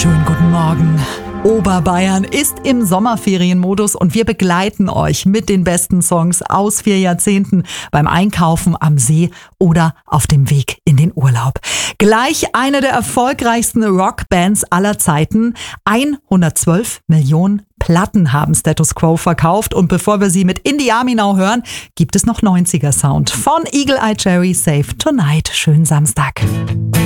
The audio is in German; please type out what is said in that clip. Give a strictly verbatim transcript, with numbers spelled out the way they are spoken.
Schönen guten Morgen. Oberbayern ist im Sommerferienmodus und wir begleiten euch mit den besten Songs aus vier Jahrzehnten beim Einkaufen am See oder auf dem Weg in den Urlaub. Gleich eine der erfolgreichsten Rockbands aller Zeiten. hundertzwölf Millionen Platten haben Status Quo verkauft und bevor wir sie mit In the Army Now hören, gibt es noch neunziger Sound von Eagle Eye Cherry, Save Tonight. Schönen Samstag.